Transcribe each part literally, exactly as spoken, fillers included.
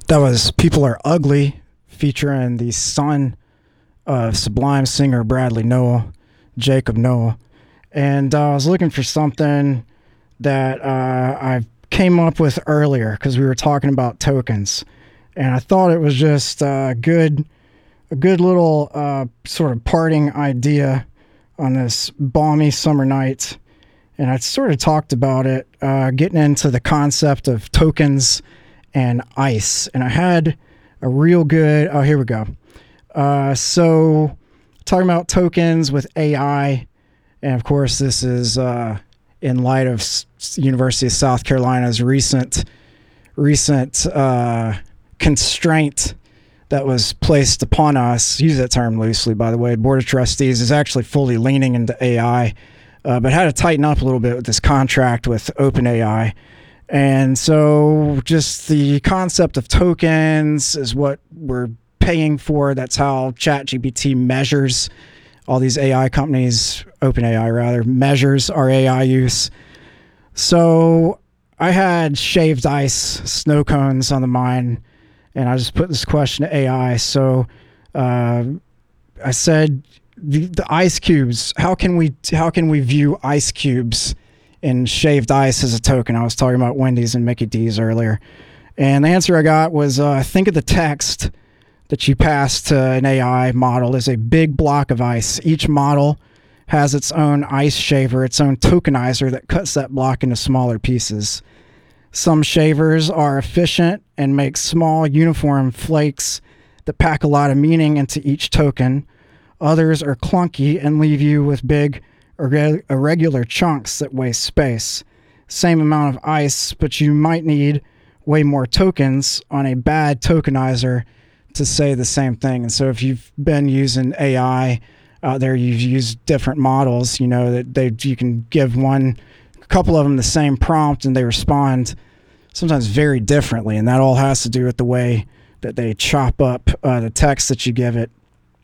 That was People Are Ugly, featuring the son of Sublime singer Bradley Nowell, Jacob Nowell. And uh, I was looking for something that uh, I came up with earlier because we were talking about tokens. And I thought it was just a good, a good little uh, sort of parting idea on this balmy summer night. And I sort of talked about it, uh, getting into the concept of tokens and ice. And I had a real good, oh, here we go. Uh, so talking about tokens with A I. And of course, this is uh, in light of S- University of South Carolina's recent, recent uh, constraint that was placed upon us. Use that term loosely, by the way. Board of Trustees is actually fully leaning into A I, uh, but had to tighten up a little bit with this contract with OpenAI. And so just the concept of tokens is what we're paying for. That's how ChatGPT measures, all these A I companies, OpenAI rather, measures our A I use. So I had shaved ice, snow cones on the mind, and I just put this question to A I. So uh, I said, the, the ice cubes, how can we how can we view ice cubes and shaved ice as a token? I was talking about Wendy's and Mickey D's earlier. And the answer I got was, uh, think of the text that you pass to an A I model as a big block of ice. Each model has its own ice shaver, its own tokenizer that cuts that block into smaller pieces. Some shavers are efficient and make small uniform flakes that pack a lot of meaning into each token. Others are clunky and leave you with big irregular chunks that waste space. Same amount of ice, but you might need way more tokens on a bad tokenizer to say the same thing. And so if you've been using A I out there, you've used different models, you know, that they you can give one, a couple of them the same prompt and they respond sometimes very differently. And that all has to do with the way that they chop up uh, the text that you give it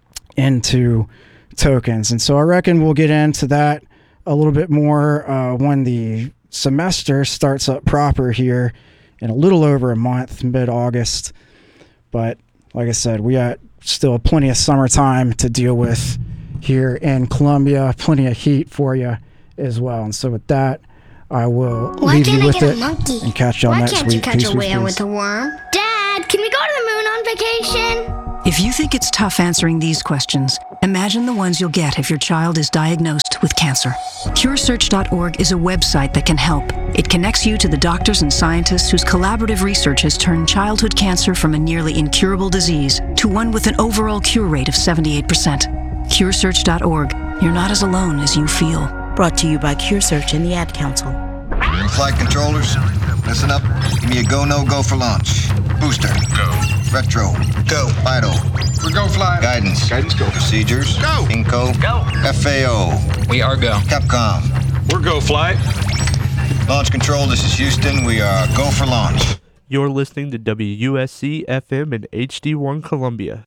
into tokens. And so I reckon we'll get into that a little bit more uh, when the semester starts up proper here in a little over a month, mid-August. But like I said, we got still plenty of summertime to deal with here in Columbia, plenty of heat for you as well. And so with that, I will Why leave you can't I with get a it monkey? and catch y'all Why next can't week. you catch Peace, a peace, whale peace. with a worm? Dad, can we go to the moon on vacation? If you think it's tough answering these questions, imagine the ones you'll get if your child is diagnosed with cancer. Cure Search dot org is a website that can help. It connects you to the doctors and scientists whose collaborative research has turned childhood cancer from a nearly incurable disease to one with an overall cure rate of seventy-eight percent. Cure Search dot org. You're not as alone as you feel. Brought to you by CureSearch and the Ad Council. Flight controllers, listen up. Give me a go, no go for launch. Booster. Go. Retro. Go. Vital. We go fly. Guidance. Guidance go. Procedures. Go. Inco. Go. F A O. We are go. Capcom. We're go flight. Launch control, this is Houston. We are go for launch. You're listening to W U S C F M and H D one Columbia.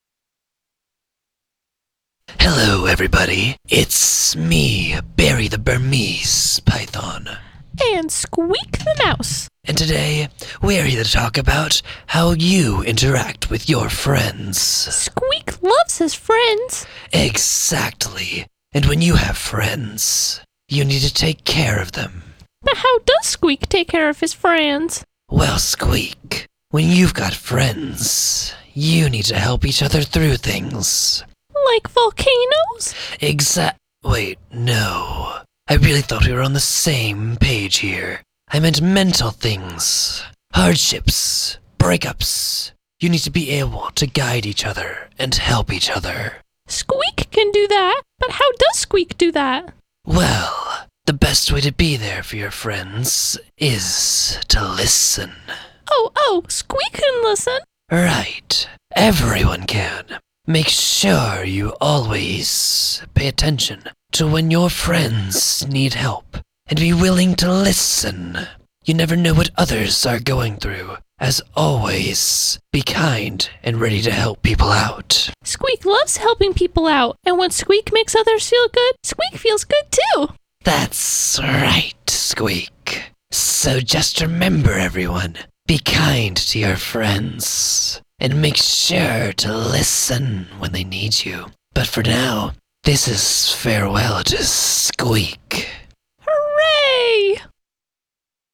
Hello, everybody. It's me, Barry the Burmese Python. And Squeak the Mouse. And today, we're here to talk about how you interact with your friends. Squeak loves his friends. Exactly. And when you have friends, you need to take care of them. But how does Squeak take care of his friends? Well, Squeak, when you've got friends, you need to help each other through things. Like volcanoes? Exact. Wait, no. I really thought we were on the same page here. I meant mental things. Hardships. Breakups. You need to be able to guide each other and help each other. Squeak can do that, but how does Squeak do that? Well, the best way to be there for your friends is to listen. Oh, oh, Squeak can listen. Right. Everyone can. Make sure you always pay attention to when your friends need help and be willing to listen. You never know what others are going through. As always, be kind and ready to help people out. Squeak loves helping people out, and when Squeak makes others feel good, Squeak feels good too. That's right, Squeak. So just remember, everyone, be kind to your friends, and make sure to listen when they need you. But for now, this is farewell to Squeak.